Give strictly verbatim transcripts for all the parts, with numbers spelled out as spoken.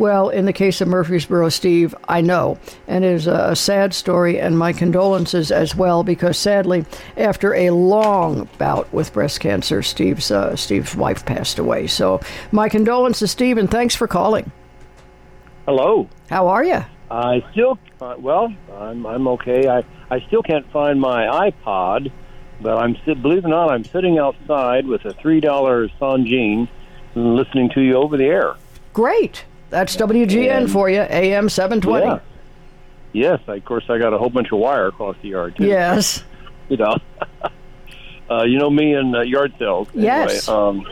Well, in the case of Murfreesboro, Steve, I know. And it is a sad story, and my condolences as well, because sadly, after a long bout with breast cancer, Steve's uh, Steve's wife passed away. So my condolences, Steve, and thanks for calling. Hello. How are you? I still, uh, well, I'm I'm okay. I, I still can't find my iPod, but I'm believe it or not, I'm sitting outside with a three dollar Sanjin, listening to you over the air. Great. That's W G N and, for you, A M seven twenty. Yeah. Yes, of course, I got a whole bunch of wire across the yard, too. Yes. You know, uh, you know me and uh, yard sales. Anyway, yes. Um,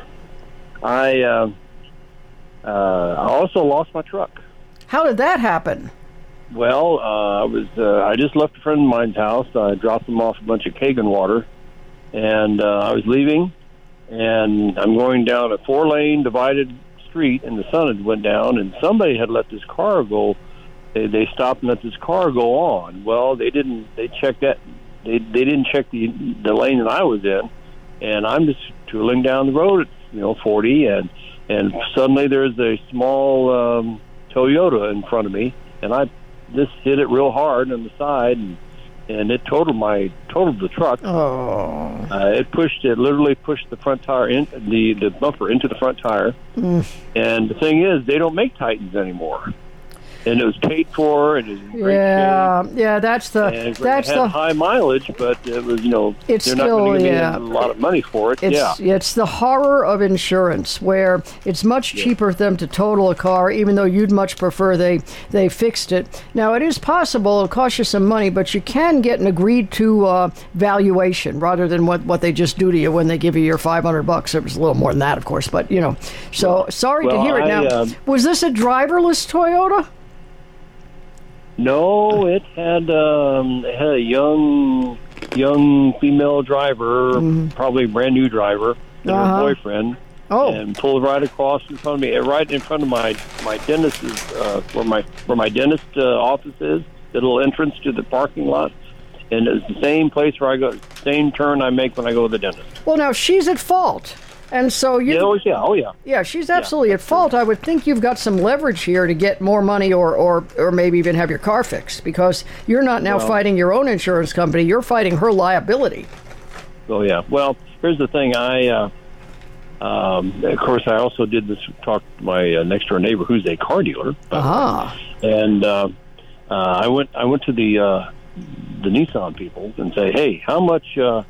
I, uh, uh, I also lost my truck. How did that happen? Well, uh, I was uh, I just left a friend of mine's house. I dropped them off a bunch of Kagan water, and uh, I was leaving, and I'm going down a four-lane divided street, and the sun had went down, and somebody had let this car go. They, they stopped and let this car go on. Well, they didn't. They checked that. They they didn't check the the lane that I was in, and I'm just tooling down the road at you know forty, and and suddenly there's a small um, Toyota in front of me, and I just hit it real hard on the side, and and it totaled my totaled the truck. Oh! Uh, it pushed it literally pushed the front tire in the the bumper into the front tire. Mm. And the thing is, they don't make Titans anymore. And it was paid for, and it was in great yeah, shape. yeah. That's the and that's it had the high mileage, but it was you know it's they're still, not going to give yeah. me a lot of money for it. It's, yeah, it's the horror of insurance, where it's much yeah. cheaper for them to total a car, even though you'd much prefer they they fixed it. Now, it is possible it'll cost you some money, but you can get an agreed to uh, valuation rather than what, what they just do to you when they give you your five hundred bucks. It was a little more than that, of course, but you know. So well, sorry well, to hear it. Now, I, um, was this a driverless Toyota? No, it had um, it had a young young female driver, mm-hmm. probably a brand new driver, and uh-huh. her boyfriend, oh. and pulled right across in front of me, right in front of my my dentist's uh, where my where my dentist uh, office is, the little entrance to the parking lot, and it's the same place where I go, same turn I make when I go to the dentist. Well, now she's at fault. And so you, yeah, oh yeah, oh yeah, yeah, she's absolutely yeah, at fault. I would think you've got some leverage here to get more money, or, or, or maybe even have your car fixed, because you're not now well, fighting your own insurance company; you're fighting her liability. Oh yeah. Well, here's the thing. I, uh, um, of course, I also did this talk to my uh, next door neighbor, who's a car dealer. Uh-huh. And uh, uh, I went, I went to the uh, the Nissan people and say, hey, how much? Uh,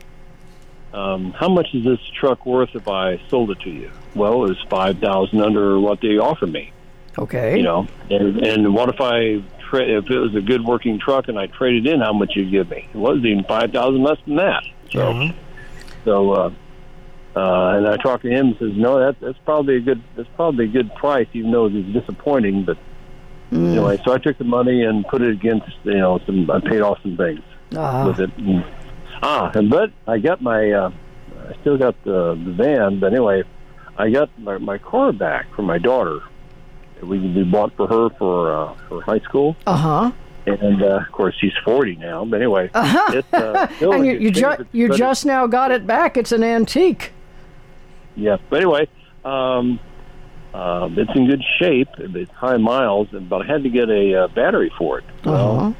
Um, how much is this truck worth if I sold it to you? Well, it was five thousand under what they offered me. Okay. You know, and, and what if I tra- if it was a good working truck and I traded in, how much you'd give me? It wasn't even five thousand less than that. So, mm-hmm. so, uh, uh, and I talked to him and says, no, that that's probably a good that's probably a good price, even though it's disappointing. But mm. anyway, so I took the money and put it against you know some I paid off some things uh-huh. with it. And, Ah, but I got my, uh, I still got the, the van, but anyway, I got my, my car back from my daughter. We, we bought for her for uh, for high school. Uh-huh. And, uh, of course, she's forty now, but anyway. Uh-huh. It's, uh, and you, you, ju- you just now got it back. It's an antique. Yeah, but anyway, um, uh, it's in good shape. It's high miles, but I had to get a uh, battery for it. Uh-huh. Well,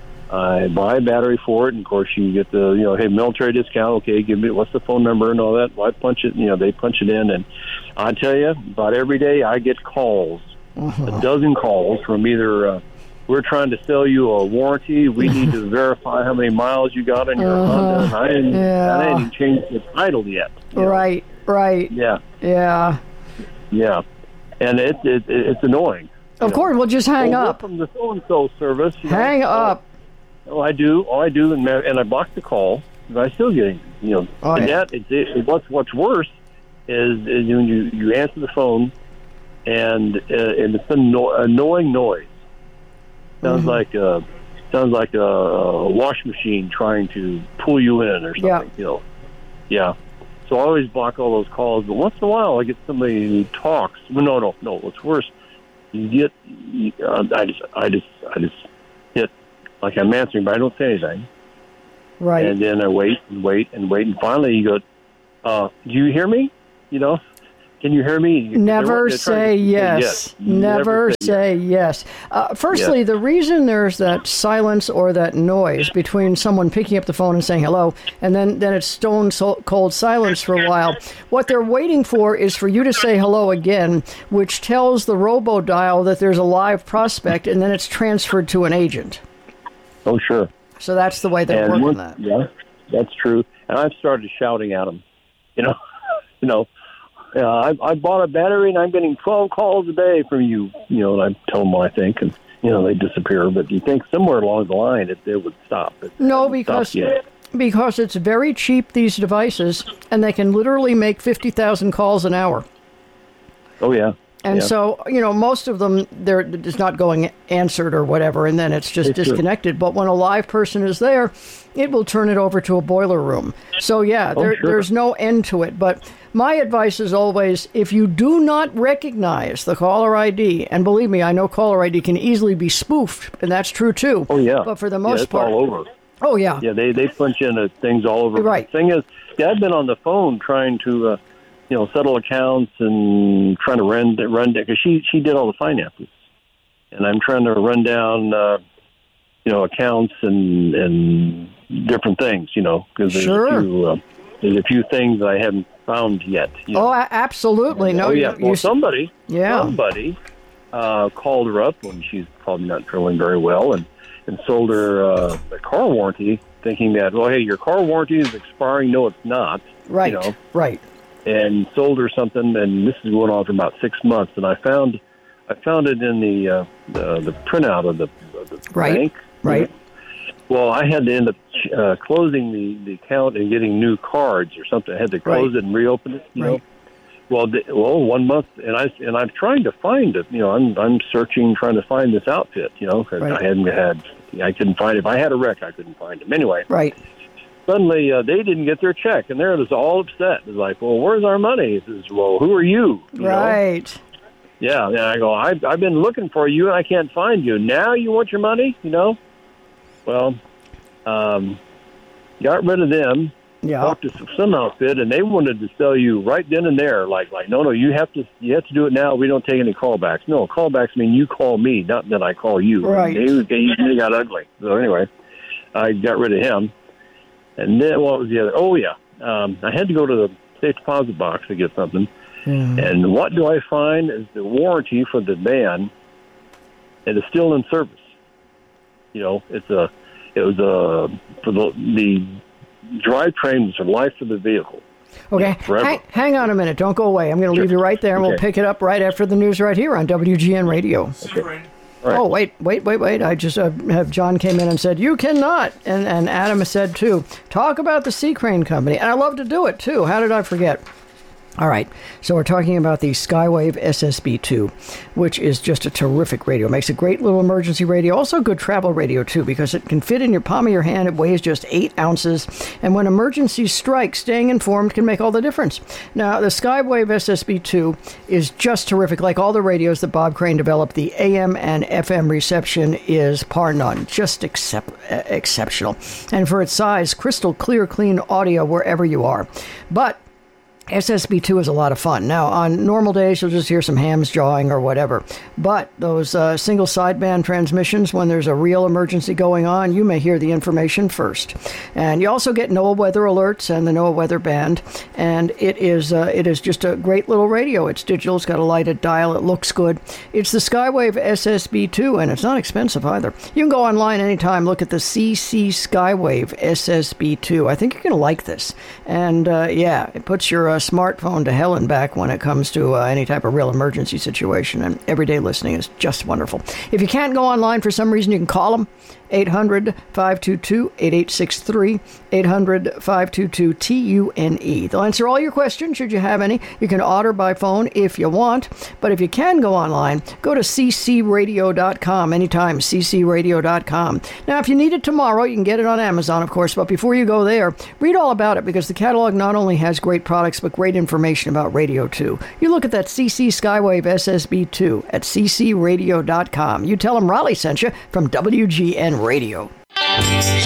I buy a battery for it, and of course you get the, you know, hey, military discount, okay, give me, what's the phone number and all that. Well, I punch it, you know, they punch it in, and I tell you, about every day I get calls, uh-huh. a dozen calls from either, uh, we're trying to sell you a warranty, we need to verify how many miles you got in your uh-huh. Honda, and I didn't, yeah. I didn't change the title yet. Right, know? right. Yeah. Yeah. Yeah. And it, it, it's annoying. Of course, know. We'll just hang well, up. From the so-and-so service. Hang know, up. Oh, I do. Oh, I do, and, and I block the call. But I still get, you know. Oh, and yeah. that it, it, what's what's worse is, is when you, you answer the phone, and uh, and it's an anno- annoying noise. Sounds mm-hmm. like a sounds like a, a wash machine trying to pull you in or something. Yeah. You know. Yeah. So I always block all those calls. But once in a while, I get somebody who talks. Well, no, no, no. What's worse, you get. You, uh, I just, I just, I just hit. Like I'm answering, but I don't say anything. Right. And then I wait and wait and wait, and finally you go, uh, "Do you hear me?" You know, Can you hear me? Never say yes. yes. Never, Never say, say yes. yes. Uh, firstly, yes. the reason there's that silence or that noise between someone picking up the phone and saying hello, and then, then it's stone cold silence for a while, what they're waiting for is for you to say hello again, which tells the robo-dial that there's a live prospect, and then it's transferred to an agent. Oh, sure. So that's the way they're and working that. Yeah, that's true. And I've started shouting at them, you know, you know, Uh, I, I bought a battery, and I'm getting twelve calls a day from you. You know, and I tell them what I think, and, you know, they disappear. But you think somewhere along the line it, it would stop. It, no, because because it's very cheap, these devices, and they can literally make fifty thousand calls an hour. Oh, yeah. And yeah. so, you know, most of them, they're it's not going answered or whatever, and then it's just it's disconnected. True. But when a live person is there, it will turn it over to a boiler room. So, yeah, there, oh, sure. there's no end to it. But my advice is always, if you do not recognize the caller I D, and believe me, I know caller I D can easily be spoofed, and that's true, too. Oh, yeah. But for the most yeah, it's part. all over. Oh, yeah. Yeah, they, they punch in uh, things all over. Right. The thing is, yeah, I've been on the phone trying to, uh, you know, settle accounts and trying to run, run because she, she did all the finances. And I'm trying to run down, uh, you know, accounts and, and different things, you know, because there's, sure. a few, uh, there's a few things that I haven't found yet. You know? Oh, absolutely. And, no, oh, yeah. You, well, somebody, yeah. somebody uh, called her up when she's probably not feeling very well and, and sold her uh, a car warranty, thinking that, well, hey, your car warranty is expiring. No, it's not. Right, you know? right. And sold her something, and this is going on for about six months. And I found, I found it in the uh, the, the printout of the, of the right. bank. Right. Well, I had to end up uh, closing the, the account and getting new cards or something. I had to close right. it and reopen it. You right. know. Well, the, well, one month, and I and I'm trying to find it. You know, I'm I'm searching, trying to find this outfit. You know, because right. I hadn't had, I couldn't find it. If I had a wreck, I couldn't find him. Anyway, right. Suddenly, uh, they didn't get their check, and they're just all upset. It's like, well, where's our money? He says, well, who are you? you right. Know? Yeah, and I go, I've, I've been looking for you, and I can't find you. Now you want your money? You know? Well, um, got rid of them. Yeah. Talked to some outfit, and they wanted to sell you right then and there. Like, like, no, no, you have to, you have to do it now. We don't take any callbacks. No, callbacks mean you call me, not that I call you. Right. They, they, they got ugly. So anyway, I got rid of him. And then what was the other? Oh, yeah. Um, I had to go to the safe deposit box to get something. Mm. And what do I find is the warranty for the van, and it's still in service. You know, it's a, it was a, for the, the drivetrain is for life of the vehicle. Okay, hang, hang on a minute. Don't go away. I'm going to sure. leave you right there, and okay. we'll pick it up right after the news right here on W G N Radio. Okay. Right. Oh, wait, wait, wait, wait. I just uh, have John came in and said, you cannot. And, and Adam said, too, talk about the Sea Crane Company. And I love to do it, too. How did I forget? All right, so we're talking about the Skywave S S B two, which is just a terrific radio. It makes a great little emergency radio, also good travel radio, too, because it can fit in your palm of your hand. It weighs just eight ounces, and when emergencies strike, staying informed can make all the difference. Now, the Skywave S S B two is just terrific. Like all the radios that Bob Crane developed, the A M and F M reception is par none, just excep- uh, exceptional. And for its size, crystal clear, clean audio wherever you are. But S S B two is a lot of fun. Now, on normal days, you'll just hear some hams jawing or whatever. But those uh, single sideband transmissions, when there's a real emergency going on, you may hear the information first. And you also get NOAA weather alerts and the NOAA weather band. And it is uh, it is just a great little radio. It's digital. It's got a lighted dial. It looks good. It's the Skywave S S B two, and it's not expensive either. You can go online anytime. Look at the C C Skywave S S B two. I think you're going to like this. And, uh, yeah, it puts your uh, smartphone to hell and back when it comes to uh, any type of real emergency situation, and everyday listening is just wonderful. If you can't go online for some reason, you can call them, eight hundred, five two two, eight eight six three, eight hundred, five two two, T U N E. They'll answer all your questions, should you have any. You can order by phone if you want, but if you can go online, go to c c radio dot com anytime, c c radio dot com. Now, if you need it tomorrow, you can get it on Amazon, of course, but before you go there, read all about it, because the catalog not only has great products, but great information about radio, too. You look at that C C Skywave S S B two at c c radio dot com. You tell them Raleigh sent you from W G N Radio.